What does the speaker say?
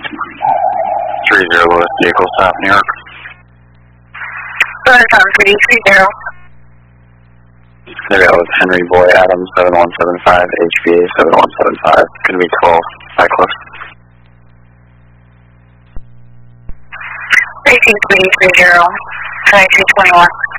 30 Lewis, vehicle stop, New York. Go ahead, Tom, 330. There that was Henry Boy Adams, 7175, HVA 7175. Going to be 12, Cyclist. 18330, 9221.